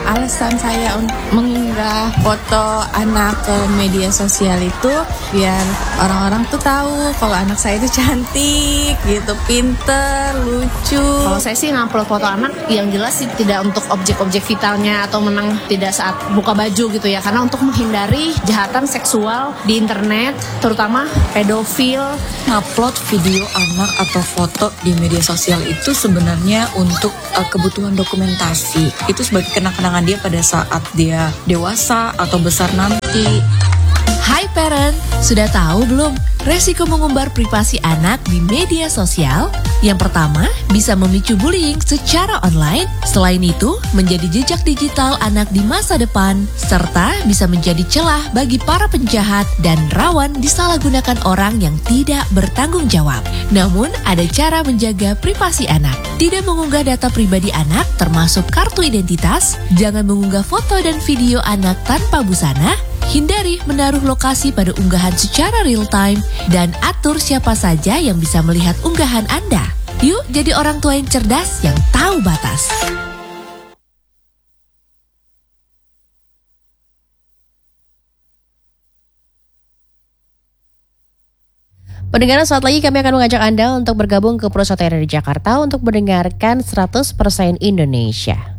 alasan saya untuk mengunggah foto anak ke media sosial itu biar orang-orang tuh tahu kalau anak saya itu cantik gitu, pinter, lucu. Kalau saya sih ngupload foto anak yang jelas sih tidak untuk objek-objek vitalnya atau menang tidak saat buka baju gitu ya, karena untuk menghindari kejahatan seksual di internet, terutama pedofil. Ngupload video anak atau foto di media sosial itu sebenarnya untuk kebutuhan dokumentasi. Itu sebagai kenang-kenangan dia pada saat dia dewasa atau besar nanti. Hai parent, sudah tahu belum resiko mengumbar privasi anak di media sosial? Yang pertama, bisa memicu bullying secara online. Selain itu, menjadi jejak digital anak di masa depan, serta bisa menjadi celah bagi para penjahat dan rawan disalahgunakan orang yang tidak bertanggung jawab. Namun, ada cara menjaga privasi anak. Tidak mengunggah data pribadi anak, termasuk kartu identitas, jangan mengunggah foto dan video anak tanpa busana, hindari menaruh lokasi pada unggahan secara real time, dan atur siapa saja yang bisa melihat unggahan Anda. Yuk jadi orang tua yang cerdas yang tahu batas. Pendengar, saat lagi kami akan mengajak Anda untuk bergabung ke Pro Satria di Jakarta untuk mendengarkan 100% Indonesia.